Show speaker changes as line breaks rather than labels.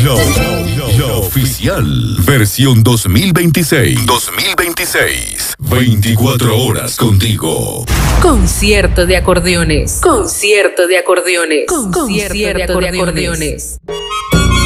La oficial. Versión 2026. 2026. 24 horas contigo.
Concierto de acordeones. Concierto de acordeones. Concierto de acordeones.